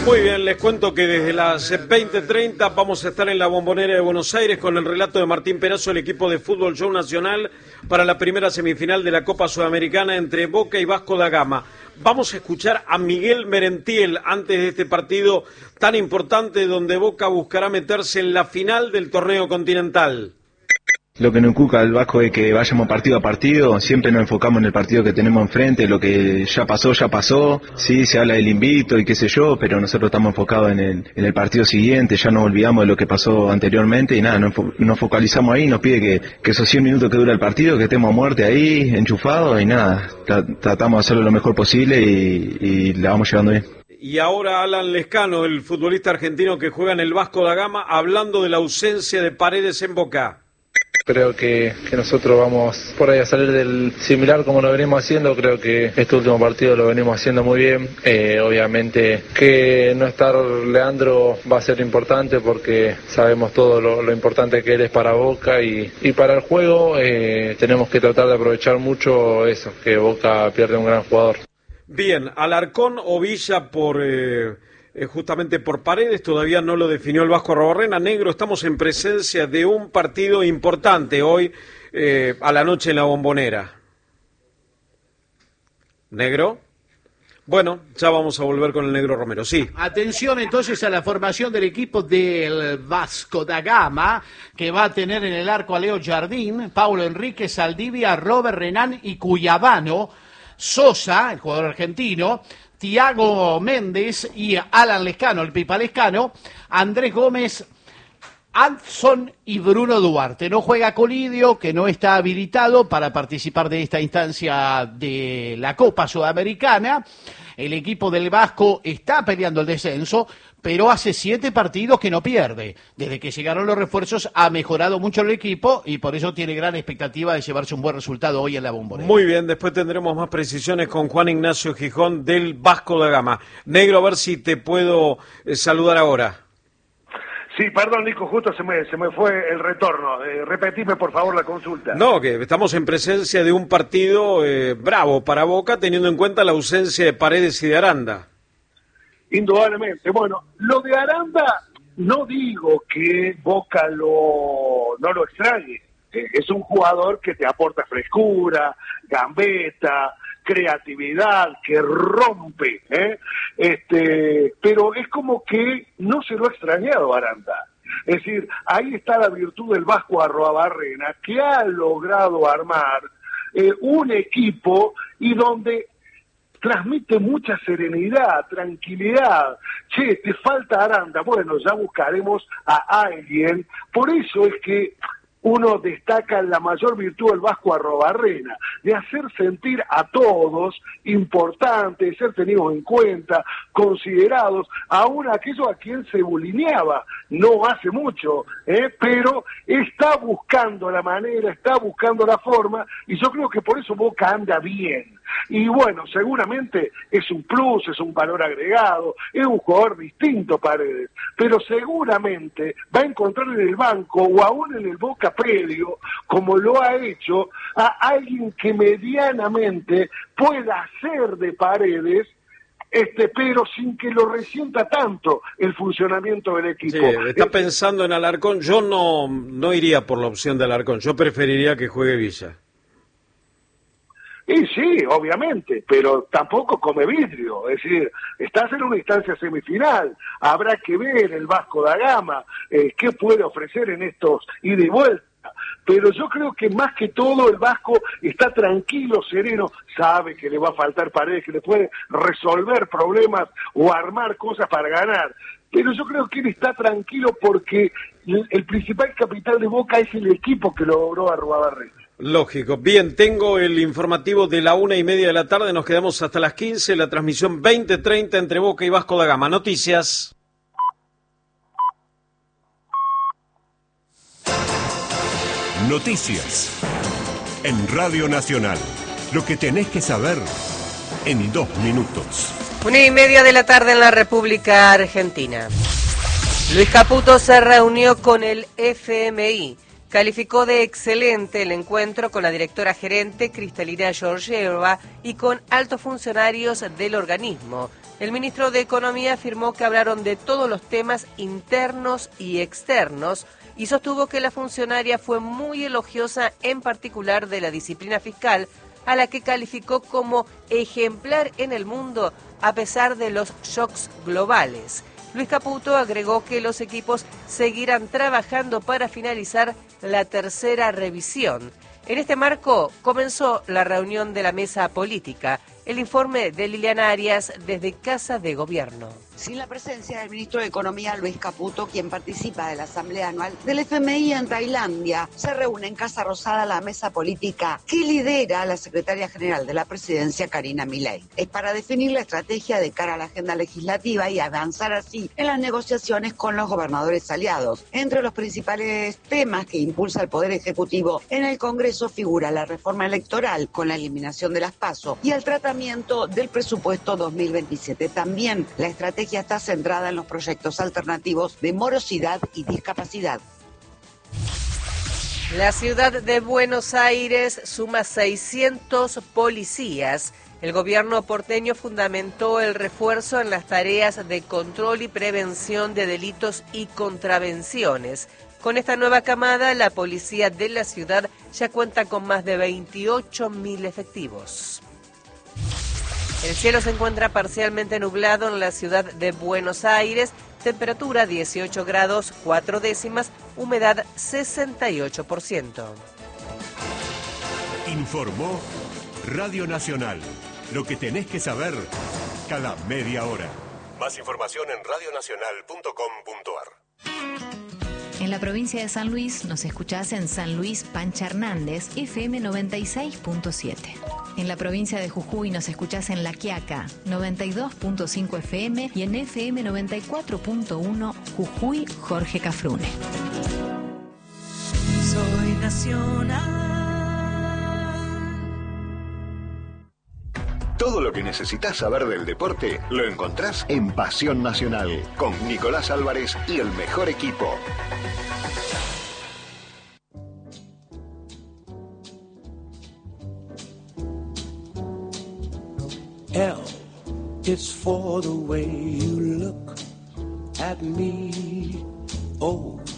Muy bien, les cuento que desde las 20:30 vamos a estar en la Bombonera de Buenos Aires con el relato de Martín Perazo, el equipo de fútbol Show Nacional, para la primera semifinal de la Copa Sudamericana entre Boca y Vasco da Gama. Vamos a escuchar a Miguel Merentiel antes de este partido tan importante donde Boca buscará meterse en la final del torneo continental. Lo que nos inculca el Vasco es que vayamos partido a partido, siempre nos enfocamos en el partido que tenemos enfrente, lo que ya pasó, sí, se habla del invito y qué sé yo, pero nosotros estamos enfocados en el partido siguiente, ya nos olvidamos de lo que pasó anteriormente y nada, nos focalizamos ahí, nos pide que esos 100 minutos que dura el partido, que estemos a muerte ahí, enchufados y nada, tratamos de hacerlo lo mejor posible y la vamos llevando bien. Y ahora Alan Lescano, el futbolista argentino que juega en el Vasco da Gama, hablando de la ausencia de Paredes en Boca. Creo que nosotros vamos por ahí a salir del similar como lo venimos haciendo. Creo que este último partido lo venimos haciendo muy bien. Obviamente que no estar Leandro va a ser importante porque sabemos todo lo importante que él es para Boca y para el juego tenemos que tratar de aprovechar mucho eso, que Boca pierde un gran jugador. Bien, Alarcón o Villa por... justamente por Paredes, todavía no lo definió el Vasco Arrobarrena. Negro, estamos en presencia de un partido importante hoy a la noche en la Bombonera. Negro. Bueno, ya vamos a volver con el Negro Romero, sí. Atención entonces a la formación del equipo del Vasco da Gama, que va a tener en el arco a Leo Jardín, Paulo Enrique, Saldivia, Robert Renán y Cuyabano, Sosa, el jugador argentino, Tiago Méndez y Alan Lescano, el Pipa Lescano, Andrés Gómez, Adson y Bruno Duarte. No juega Colidio, que no está habilitado para participar de esta instancia de la Copa Sudamericana. El equipo del Vasco está peleando el descenso, pero hace 7 partidos que no pierde. Desde que llegaron los refuerzos ha mejorado mucho el equipo y por eso tiene gran expectativa de llevarse un buen resultado hoy en la Bombonera. Muy bien, después tendremos más precisiones con Juan Ignacio Gijón del Vasco da Gama. Negro, a ver si te puedo saludar ahora. Sí, perdón, Nico, justo se me fue el retorno. Repetime, por favor, la consulta. No, que estamos en presencia de un partido bravo para Boca, teniendo en cuenta la ausencia de Paredes y de Aranda. Indudablemente. Bueno, lo de Aranda, no digo que Boca no lo extrañe. Es un jugador que te aporta frescura, gambeta, creatividad, que rompe, pero es como que no se lo ha extrañado Aranda. Es decir, ahí está la virtud del Vasco Arrobarrena, que ha logrado armar un equipo y donde transmite mucha serenidad, tranquilidad. Che, te falta Aranda, bueno, ya buscaremos a alguien. Por eso es que uno destaca la mayor virtud del Vasco Arrobarrena, de hacer sentir a todos importantes, de ser tenidos en cuenta, considerados, aún aquellos a quien se bulineaba no hace mucho, pero está buscando la manera, está buscando la forma, y yo creo que por eso Boca anda bien. Y bueno, seguramente es un plus, es un valor agregado, es un jugador distinto Paredes, pero seguramente va a encontrar en el banco o aún en el Boca predio, como lo ha hecho, a alguien que medianamente pueda hacer de Paredes, pero sin que lo resienta tanto el funcionamiento del equipo. Sí, está pensando en Alarcón. Yo no iría por la opción de Alarcón, yo preferiría que juegue Villa. Y sí, obviamente, pero tampoco come vidrio, es decir, estás en una instancia semifinal, habrá que ver el Vasco da Gama, qué puede ofrecer en estos ida y vuelta, pero yo creo que más que todo el Vasco está tranquilo, sereno, sabe que le va a faltar Paredes, que le puede resolver problemas o armar cosas para ganar, pero yo creo que él está tranquilo porque el principal capital de Boca es el equipo que logró Arrobarrena. Lógico. Bien, tengo el informativo de la 1:30 de la tarde, nos quedamos hasta las 15, la transmisión 20:30 entre Boca y Vasco da Gama. Noticias. Noticias. En Radio Nacional. Lo que tenés que saber en 2 minutos. 1:30 de la tarde en la República Argentina. Luis Caputo se reunió con el FMI. Calificó de excelente el encuentro con la directora gerente Cristalina Georgieva y con altos funcionarios del organismo. El ministro de Economía afirmó que hablaron de todos los temas internos y externos y sostuvo que la funcionaria fue muy elogiosa, en particular de la disciplina fiscal, a la que calificó como ejemplar en el mundo a pesar de los shocks globales. Luis Caputo agregó que los equipos seguirán trabajando para finalizar la tercera revisión. En este marco comenzó la reunión de la mesa política. El informe de Liliana Arias desde Casa de Gobierno. Sin la presencia del ministro de Economía, Luis Caputo, quien participa de la Asamblea Anual del FMI en Tailandia, se reúne en Casa Rosada la mesa política que lidera la secretaria general de la presidencia, Karina Milei. Es para definir la estrategia de cara a la agenda legislativa y avanzar así en las negociaciones con los gobernadores aliados. Entre los principales temas que impulsa el Poder Ejecutivo en el Congreso figura la reforma electoral con la eliminación de las PASO y el tratamiento del presupuesto 2027. También la estrategia está centrada en los proyectos alternativos de morosidad y discapacidad. La ciudad de Buenos Aires suma 600 policías. El gobierno porteño fundamentó el refuerzo en las tareas de control y prevención de delitos y contravenciones. Con esta nueva camada, la policía de la ciudad ya cuenta con más de 28.000 efectivos. El cielo se encuentra parcialmente nublado en la ciudad de Buenos Aires, temperatura 18 grados 4 décimas, humedad 68%. Informó Radio Nacional. Lo que tenés que saber cada media hora. Más información en radionacional.com.ar. En la provincia de San Luis nos escuchás en San Luis Pancha Hernández, FM 96.7. En la provincia de Jujuy nos escuchás en La Quiaca, 92.5 FM y en FM 94.1 Jujuy Jorge Cafrune. Soy nacional. Todo lo que necesitas saber del deporte lo encontrás en Pasión Nacional, con Nicolás Álvarez y el mejor equipo. L is for the way you look at me. O